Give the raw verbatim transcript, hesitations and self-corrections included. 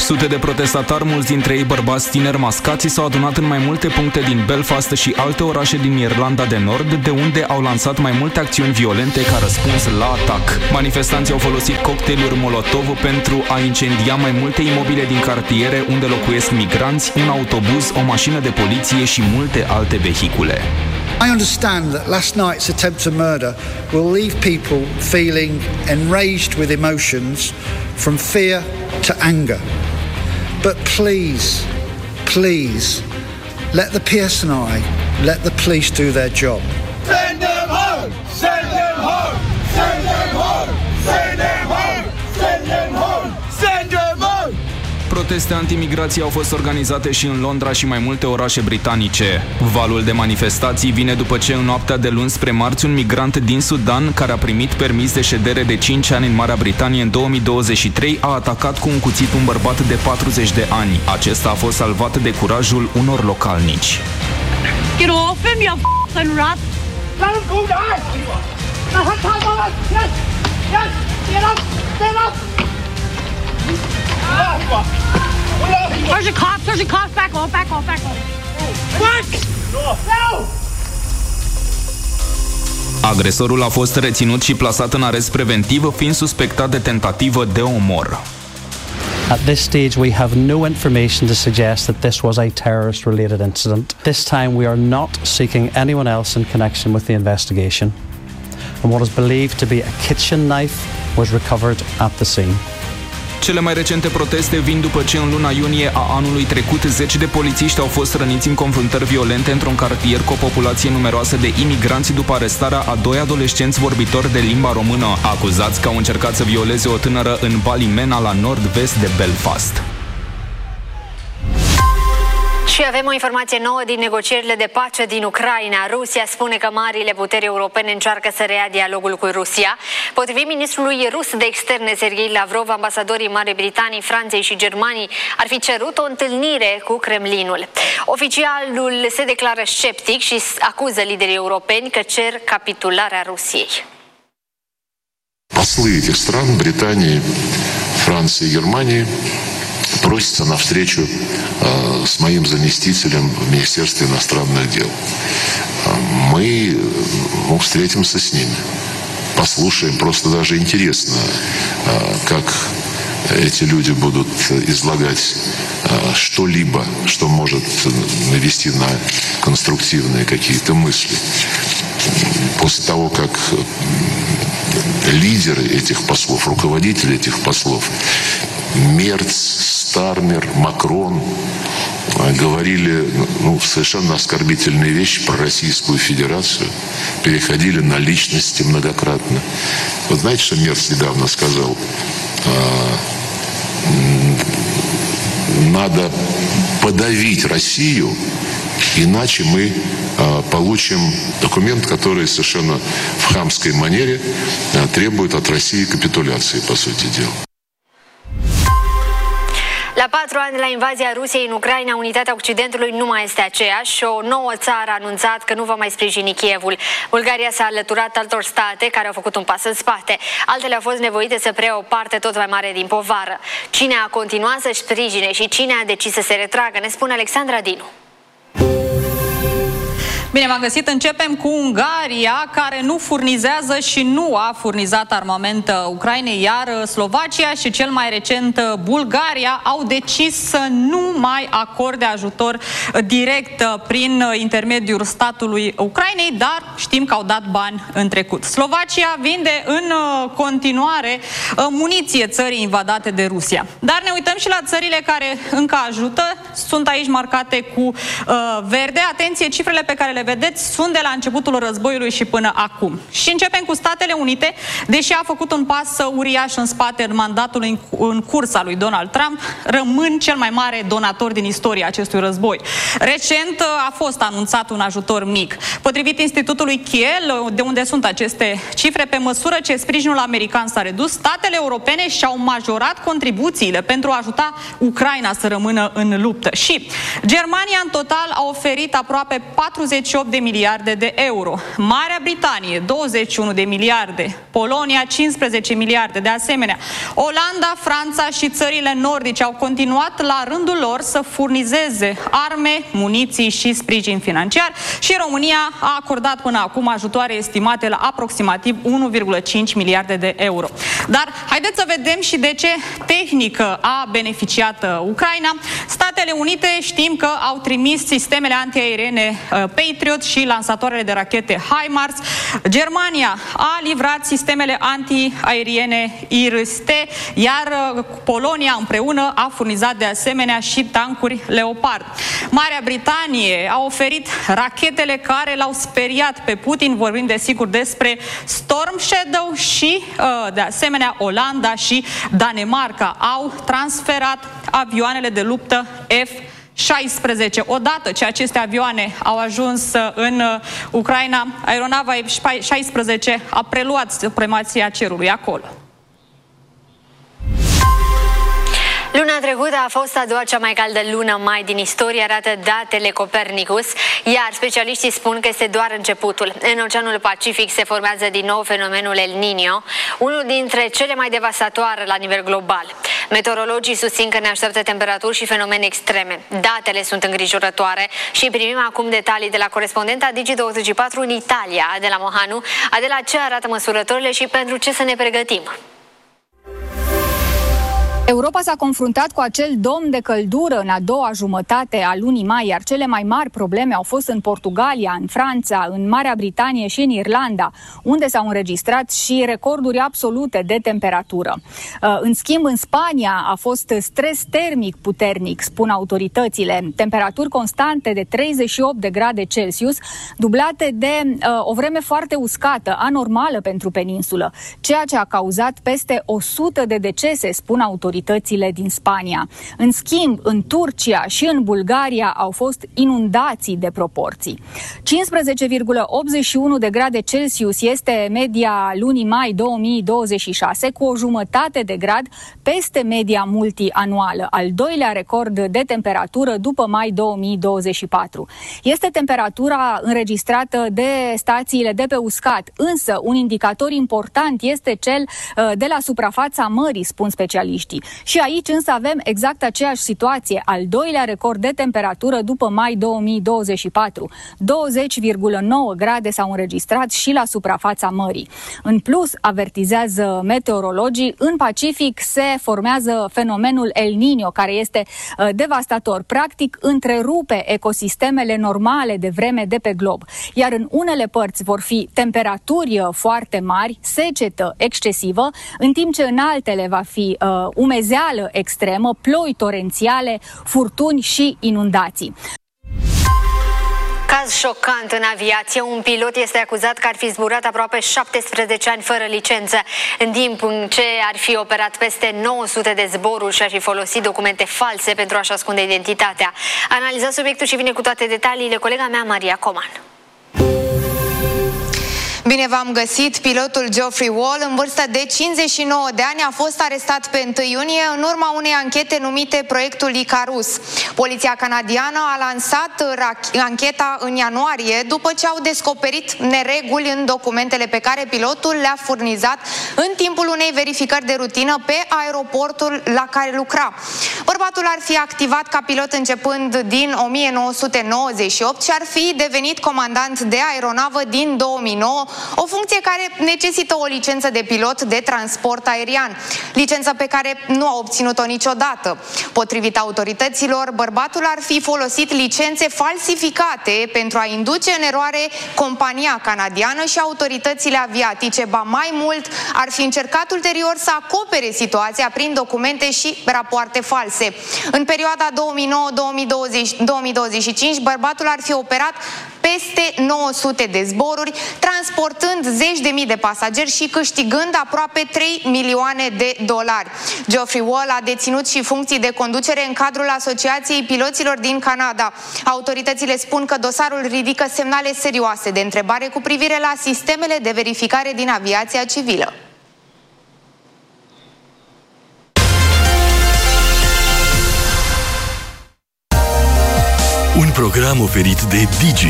Sute de protestatari, mulți dintre ei bărbați tineri mascați, s-au adunat în mai multe puncte din Belfast și alte orașe din Irlanda de Nord, de unde au lansat mai multe acțiuni violente ca răspuns la atac. Manifestanții au folosit cocktailuri Molotov pentru a incendia mai multe imobile din cartiere unde locuiesc migranți, un autobuz, o mașină de poliție și multe alte vehicule. I understand that last night's attempt to murder will leave people feeling enraged with emotions from fear to anger. But please, please, let the P S N I, let the police do their job. Send them home! Send them home! Send them home! Send them home! Send them home! Send them home! Proteste antimigrație au fost organizate și în Londra și mai multe orașe britanice. Valul de manifestații vine după ce în noaptea de luni spre marți un migrant din Sudan, care a primit permis de ședere de cinci ani în Marea Britanie în două mii douăzeci și trei, a atacat cu un cuțit un bărbat de patruzeci de ani. Acesta a fost salvat de curajul unor localnici. Get off him, you f***ing rat! Let him go down! Let him come on! Yes! Yes! Get up! Get up! Where's your cops? Where's your cops? Back off, back off, back off. What? No! Agresorul a fost reținut și plasat în arest preventiv, fiind suspectat de tentativă de omor. At this stage, we have no information to suggest that this was a terrorist-related incident. This time, we are not seeking anyone else in connection with the investigation. And what is believed to be a kitchen knife was recovered at the scene. Cele mai recente proteste vin după ce în luna iunie a anului trecut zeci de polițiști au fost răniți în confruntări violente într-un cartier cu o populație numeroasă de imigranți după arestarea a doi adolescenți vorbitori de limba română, acuzați că au încercat să violeze o tânără în Ballymena, la nord-vest de Belfast. Și avem o informație nouă din negocierile de pace din Ucraina. Rusia spune că marile puteri europene încearcă să reia dialogul cu Rusia. Potrivit ministrului rus de externe Sergei Lavrov, ambasadorii Marii Britanii, Franței și Germanii ar fi cerut o întâlnire cu Kremlinul. Oficialul se declară sceptic și acuză liderii europeni că cer capitularea Rusiei. Послы этих стран, Британии, Франции и Германии, просится на встречу э, с моим заместителем в Министерстве иностранных дел. Мы ну, встретимся с ними, послушаем. Просто даже интересно, э, как эти люди будут излагать э, что-либо, что может навести на конструктивные какие-то мысли. После того, как лидеры этих послов, руководители этих послов, Мерц, Стармер, Макрон говорили ну, совершенно оскорбительные вещи про Российскую Федерацию, переходили на личности многократно. Вот знаете, что Мерц недавно сказал? Надо подавить Россию, иначе мы получим документ, который совершенно в хамской манере требует от России капитуляции, по сути дела. La patru ani de la invazia Rusiei în Ucraina, unitatea Occidentului nu mai este aceeași. O nouă țară a anunțat că nu va mai sprijini Kievul. Bulgaria s-a alăturat altor state care au făcut un pas în spate. Altele au fost nevoite să preia o parte tot mai mare din povară. Cine a continuat să-și sprijine și cine a decis să se retragă, ne spune Alexandra Dinu. Bine v-am găsit, începem cu Ungaria, care nu furnizează și nu a furnizat armament Ucrainei, iar Slovacia și cel mai recent Bulgaria au decis să nu mai acorde ajutor direct prin intermediul statului Ucrainei, dar știm că au dat bani în trecut. Slovacia vinde în continuare muniție țării invadate de Rusia. Dar ne uităm și la țările care încă ajută, sunt aici marcate cu uh, verde. Atenție, cifrele pe care le vedeți sunt de la începutul războiului și până acum. Și începem cu Statele Unite, deși a făcut un pas uriaș în spate în mandatul în, în curs al lui Donald Trump, rămân cel mai mare donator din istoria acestui război. Recent a fost anunțat un ajutor mic. Potrivit Institutului Kiel, de unde sunt aceste cifre, pe măsură ce sprijinul american s-a redus, statele europene și-au majorat contribuțiile pentru a ajuta Ucraina să rămână în luptă. Și Germania în total a oferit aproape patruzeci douăzeci și opt de miliarde de euro. Marea Britanie, douăzeci și unu de miliarde. Polonia, cincisprezece miliarde. De asemenea, Olanda, Franța și țările nordice au continuat la rândul lor să furnizeze arme, muniții și sprijin financiar și România a acordat până acum ajutoare estimate la aproximativ unu virgulă cinci miliarde de euro. Dar haideți să vedem și de ce tehnică a beneficiat Ucraina. Statele Unite știm că au trimis sistemele antiaeriene uh, Patriot și lansatoarele de rachete HIMARS. Germania a livrat sistemele antiaeriene I R S T, iar uh, Polonia împreună a furnizat de asemenea și tancuri Leopard. Marea Britanie a oferit rachetele care l-au speriat pe Putin, vorbim desigur despre Storm Shadow, și uh, de asemenea Olanda și Danemarca au transferat avioanele de luptă F șaisprezece. Odată ce aceste avioane au ajuns în Ucraina, aeronava F șaisprezece a preluat supremația cerului acolo. Luna trecută a fost a doua cea mai caldă lună mai din istorie, arată datele Copernicus, iar specialiștii spun că este doar începutul. În Oceanul Pacific se formează din nou fenomenul El Niño, unul dintre cele mai devastatoare la nivel global. Meteorologii susțin că ne așteaptă temperaturi și fenomene extreme. Datele sunt îngrijorătoare și primim acum detalii de la corespondenta Digi douăzeci și patru în Italia, Adela Mohanu. Adela, ce arată măsurătorile și pentru ce să ne pregătim? Europa s-a confruntat cu acel domn de căldură în a doua jumătate a lunii mai, iar cele mai mari probleme au fost în Portugalia, în Franța, în Marea Britanie și în Irlanda, unde s-au înregistrat și recorduri absolute de temperatură. În schimb, în Spania a fost stres termic puternic, spun autoritățile, temperaturi constante de treizeci și opt de grade Celsius, dublate de o vreme foarte uscată, anormală pentru peninsulă, ceea ce a cauzat peste o sută de decese, spun autoritățile din Spania. În schimb, în Turcia și în Bulgaria au fost inundații de proporții. cincisprezece virgulă optzeci și unu de grade Celsius este media lunii mai două mii douăzeci și șase, cu o jumătate de grad peste media multianuală, al doilea record de temperatură după mai două mii douăzeci și patru. Este temperatura înregistrată de stațiile de pe uscat, însă un indicator important este cel de la suprafața mării, spun specialiștii. Și aici însă avem exact aceeași situație, al doilea record de temperatură după mai două mii douăzeci și patru. douăzeci virgulă nouă grade s-au înregistrat și la suprafața mării. În plus, avertizează meteorologii, în Pacific se formează fenomenul El Niño, care este uh, devastator. Practic, întrerupe ecosistemele normale de vreme de pe glob. Iar în unele părți vor fi temperaturi uh, foarte mari, secetă excesivă, în timp ce în altele va fi uh, umezeală extremă, ploi torențiale, furtuni și inundații. Caz șocant în aviație. Un pilot este acuzat că ar fi zburat aproape șaptesprezece ani fără licență, în timp în ce ar fi operat peste nouă sute de zboruri și ar fi folosit documente false pentru a-și ascunde identitatea. Analiza subiectul și vine cu toate detaliile colega mea, Maria Coman. Bine v-am găsit! Pilotul Geoffrey Wall, în vârstă de cincizeci și nouă de ani, a fost arestat pe întâi iunie în urma unei anchete numite Proiectul Icarus. Poliția canadiană a lansat ancheta în ianuarie după ce au descoperit nereguli în documentele pe care pilotul le-a furnizat în timpul unei verificări de rutină pe aeroportul la care lucra. Bărbatul ar fi activat ca pilot începând din o mie nouă sute nouăzeci și opt și ar fi devenit comandant de aeronavă din două mii nouă, o funcție care necesită o licență de pilot de transport aerian, licență pe care nu a obținut-o niciodată. Potrivit autorităților, bărbatul ar fi folosit licențe falsificate pentru a induce în eroare compania canadiană și autoritățile aviatice. Ba mai mult, ar fi încercat ulterior să acopere situația prin documente și rapoarte false. În perioada două mii nouă - două mii douăzeci și cinci, bărbatul ar fi operat peste nouă sute de zboruri, transportând zeci de mii de pasageri și câștigând aproape trei milioane de dolari. Geoffrey Wall a deținut și funcții de conducere în cadrul Asociației Piloților din Canada. Autoritățile spun că dosarul ridică semnale serioase de întrebare cu privire la sistemele de verificare din aviația civilă. Un program oferit de Digi.